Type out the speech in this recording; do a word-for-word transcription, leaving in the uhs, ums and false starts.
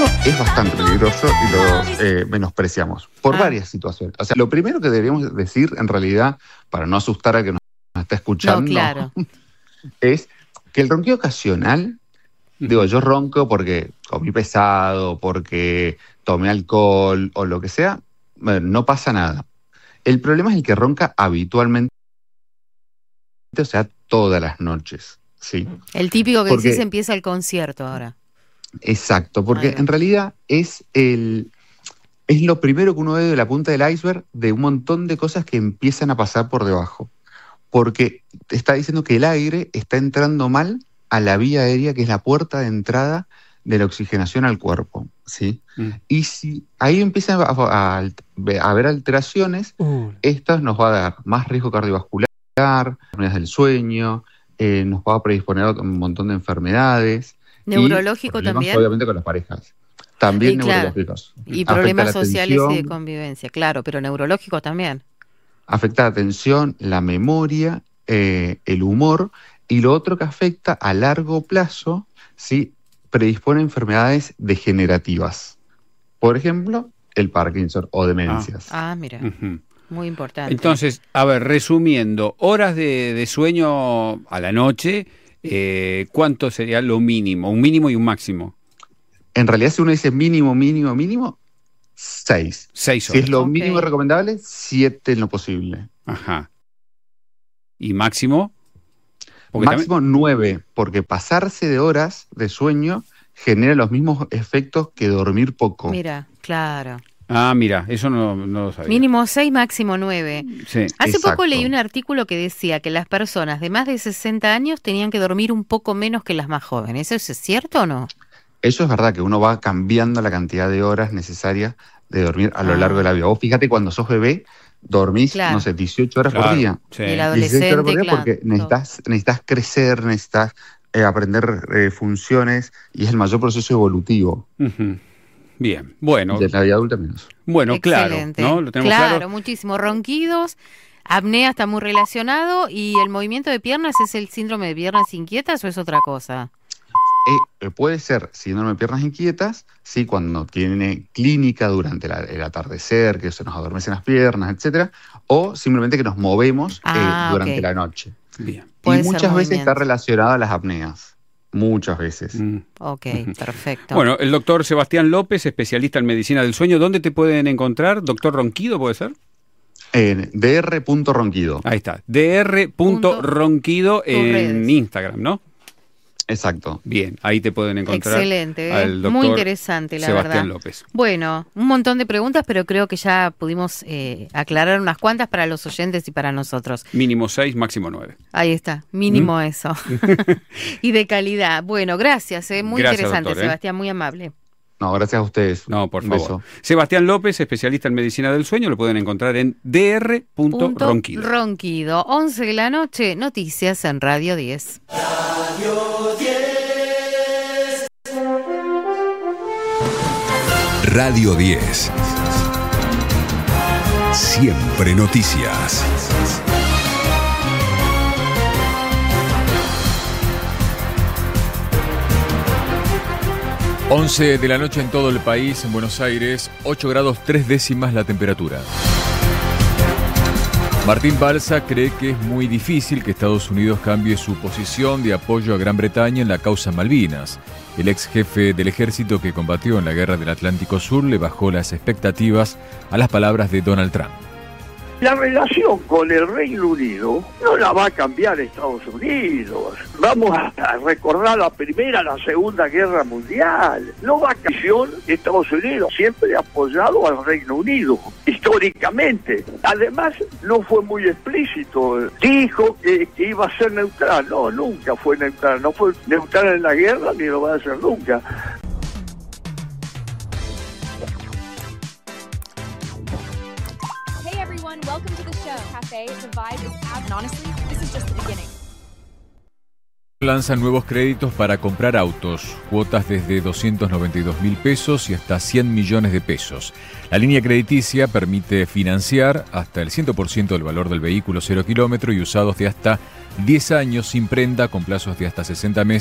es bastante peligroso y lo eh, menospreciamos por Ah. varias situaciones. O sea, lo primero que deberíamos decir, en realidad, para no asustar a que nos está escuchando, No, claro. es que el ronquido ocasional, digo, yo ronco porque comí pesado, porque tomé alcohol o lo que sea, bueno, no pasa nada. El problema es el que ronca habitualmente, o sea, todas las noches, ¿sí? El típico que Porque- decís empieza el concierto ahora. Exacto, porque Ahí va. en realidad es el es lo primero que uno ve de la punta del iceberg de un montón de cosas que empiezan a pasar por debajo. Porque te está diciendo que el aire está entrando mal a la vía aérea, que es la puerta de entrada de la oxigenación al cuerpo, ¿sí? Mm. Y si ahí empiezan a, a- a haber alteraciones, Uh, estas nos va a dar más riesgo cardiovascular, enfermedades del sueño, eh, nos va a predisponer a un montón de enfermedades. Neurológico y problemas, también. obviamente con las parejas. También Y claro, neurológicos. Y Afecta problemas la sociales y de atención, convivencia, claro, pero neurológicos también. afecta la atención, la memoria, eh, el humor, y lo otro que afecta a largo plazo, ¿sí? Predispone a enfermedades degenerativas. Por ejemplo, el Parkinson o demencias. Ah, mira, ujú. muy importante. Entonces, a ver, resumiendo, horas de, de sueño a la noche, eh, ¿cuánto sería lo mínimo? Un mínimo y un máximo. En realidad, si uno dice mínimo, mínimo, mínimo, seis. Seis Si horas. es lo Ok. mínimo recomendable, siete en lo posible. Ajá. ¿Y máximo? Porque Máximo nueve, porque pasarse de horas de sueño genera los mismos efectos que dormir poco. Mira, claro. también- Ah, mira, eso no, no lo sabía. Mínimo seis, máximo nueve. Sí. Hace Exacto. poco leí un artículo que decía que las personas de más de sesenta años tenían que dormir un poco menos que las más jóvenes. ¿Eso es cierto o no? Eso es verdad, que uno va cambiando la cantidad de horas necesarias de dormir a lo Ah. largo de la vida. Vos fíjate, cuando sos bebé, dormís, Claro. no sé, dieciocho horas Claro, por día. sí. Y el dieciséis horas adolescente, por día claro. porque necesitas, necesitas crecer, necesitas eh, aprender eh, funciones, y es el mayor proceso evolutivo. Ujú. Bien, bueno, De la vida adulta menos. bueno, claro, Excelente. ¿no? Lo tenemos claro, claro. muchísimo. Ronquidos, apnea está muy relacionado y el movimiento de piernas es el síndrome de piernas inquietas o es otra cosa. Eh, eh, puede ser síndrome de piernas inquietas, sí, cuando tiene clínica durante la- el atardecer, que se nos adormecen las piernas, etcétera, o simplemente que nos movemos eh, Ah, durante ok. la noche. Bien. Puede Y ser muchas veces movimiento. está relacionado a las apneas. Muchas veces. Mm. Ok, perfecto. Bueno, el doctor Sebastián López, especialista en medicina del sueño, ¿dónde te pueden encontrar? ¿Doctor Ronquido puede ser? En dr.ronquido. Ahí está, dr.ronquido Tus en redes. Instagram, ¿no? Exacto. Bien, ahí te pueden encontrar. Excelente, ¿eh? al doctor Muy interesante, la Sebastián verdad. López. Bueno, un montón de preguntas, pero creo que ya pudimos eh, aclarar unas cuantas para los oyentes y para nosotros. Mínimo seis, máximo nueve. Ahí está, mínimo eso. Y de calidad. Bueno, gracias, eh, muy Gracias, interesante, doctor, ¿eh? Sebastián, muy amable. No, gracias a ustedes. No, por Un favor. beso. Sebastián López, especialista en medicina del sueño, lo pueden encontrar en dr.ronquido. Ronquido, once de la noche, noticias en Radio diez. Radio diez. Siempre noticias. once de la noche en todo el país, en Buenos Aires, ocho grados tres décimas la temperatura. Martín Balsa cree que es muy difícil que Estados Unidos cambie su posición de apoyo a Gran Bretaña en la causa Malvinas. El ex jefe del ejército que combatió en la guerra del Atlántico Sur le bajó las expectativas a las palabras de Donald Trump. La relación con el Reino Unido no la va a cambiar Estados Unidos. Vamos a recordar la Primera, la Segunda Guerra Mundial. No va a cambiar. Estados Unidos siempre ha apoyado al Reino Unido, históricamente. Además, no fue muy explícito. Dijo que, que iba a ser neutral. No, nunca fue neutral. No fue neutral en la guerra ni lo va a ser nunca. Hey everyone, welcome to the show. Cafe, the vibe is out, and honestly, this is just the beginning. Lanzan nuevos créditos para comprar autos, cuotas desde doscientos noventa y dos mil pesos y hasta cien millones de pesos. La línea crediticia permite financiar hasta el cien por ciento del valor del vehículo cero kilómetro y usados de hasta diez años sin prenda con plazos de hasta sesenta meses.